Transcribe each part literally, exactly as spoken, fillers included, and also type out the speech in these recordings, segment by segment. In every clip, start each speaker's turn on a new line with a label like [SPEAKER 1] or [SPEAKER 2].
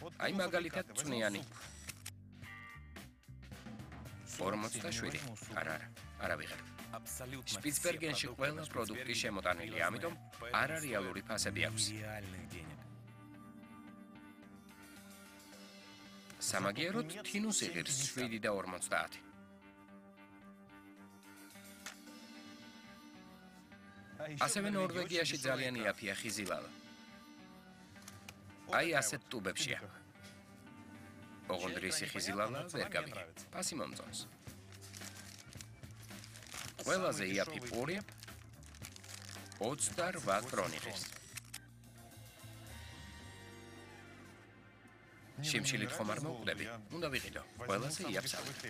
[SPEAKER 1] აი მაგალითად წვნიანი. ორმოცდაშვიდი. არა, არა, არა ვიღებ. შპიცბერგენში ყველა პროდუქტი შემოტანილია, ამიტომ არარეალური ფასები აქვს. სამაგიეროდ თინუს იღებს შვიდი და ორმოცდაათი. ასევე ნორვეგიაში ძალიან იაფია ხიზილალა. აი ასეთ ტუბებშია. ოღონდ რისი ხიზილალა ვერ გავიგე. პასი მომწონს. ყველაზე იაფი პური ოცდარვა კრონიღის. შიმშილით ხომ არ მოვკვდები? უნდა ვიყიდო. ყველაზე იაფს ავიღე.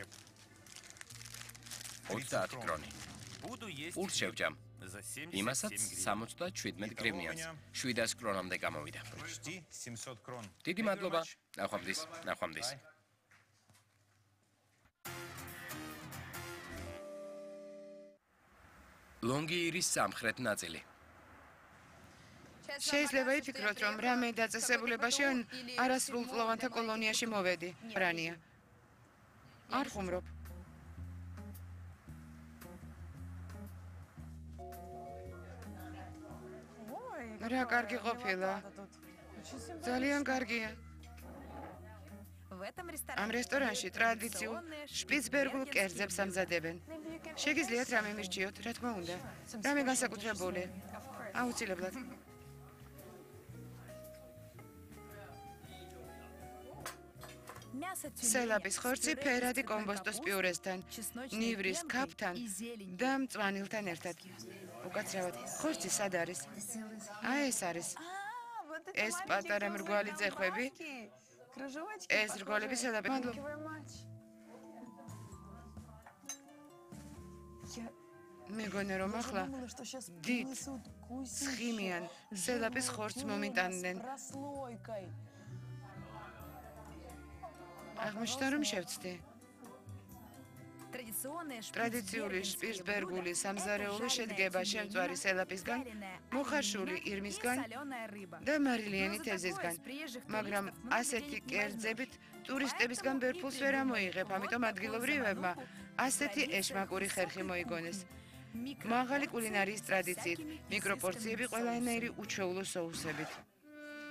[SPEAKER 1] ოცდაათი კრონი. პურს შევჭამ. იმასაც სამოცდაშვიდმეტ გრივნიანს. შვიდას კრონამდე გამოვიდა. დიდი მადლობა. ნახვამდის, ნახვამდის. ლონგიირის სამხრეთ ნაწილი.
[SPEAKER 2] შეიძლება იფიქროთ, რომ რამე დაწესებულებაში ან არასრულწლოვანთა კოლონიაში მოვედი. რანია. არ ხუმრობ. რა კარგი ყოფილა. ძალიან კარგია. ამ რესტორანში ტრადიციულ შპიცბერგულ კერძებს ამზადებენ. შეგიძლიათ რამე მირჩიოთ, რა თქმა უნდა. რამე განსაკუთრებული. აუცილებლად. სელაპის ხორცი ფერადი კომბოსტოს პიურესთან, ნივრის ქაფთან და მწვანილთან ერთად. უკაცრავად, ხორცი სად არის? აი ეს არის. ეს პატარა მრგვალი წეხვები. ეს რგოლები სელაპი. მეგონა რომ ახლა დიდ ცხიმიან სელაპის ხორცს მომიტანდნენ. აღმოჩნდა რომ შევცდი. ტრადიციული შპიცბერგული სამზარეულო შედგება შემწვარი სელაპისგან, მოხარშული ირმისგან და მარილიანი თევზისგან, მაგრამ ასეთი კერძებით ტურისტებისგან ბევრ ფულს ვერ ამოიღებ, ამიტომ ადგილობრივებმა ასეთი ეშმაკური ხერხი მოიგონეს. მაღალი კულინარიის ტრადიციით, მიკროპორციები ყველანაირი უჩვეულო სოუსებით.